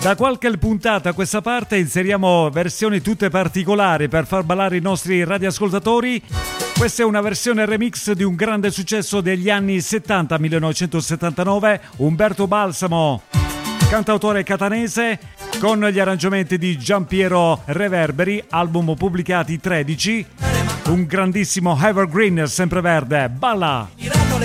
Da qualche puntata a questa parte inseriamo versioni tutte particolari per far ballare i nostri radioascoltatori. Questa è una versione remix di un grande successo degli anni 70, 1979, Umberto Balsamo, cantautore catanese, con gli arrangiamenti di Giampiero Reverberi, album pubblicati 13, un grandissimo evergreen sempreverde. Balla!